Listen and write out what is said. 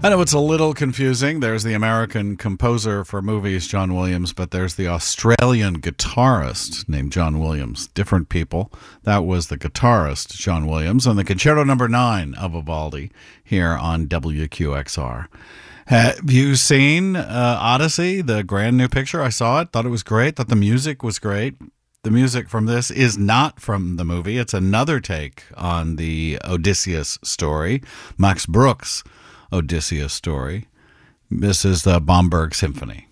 I know it's a little confusing. There's the American composer for movies, John Williams, but there's the Australian guitarist named John Williams. Different people. That was the guitarist, John Williams, and the Concerto Number 9 of Vivaldi here on WQXR. Have you seen Odyssey, the brand new picture? I saw it, thought it was great, thought the music was great. The music from this is not from the movie. It's another take on the Odysseus story, Max Bruch's Odysseus story. This is the Bomberg Symphony.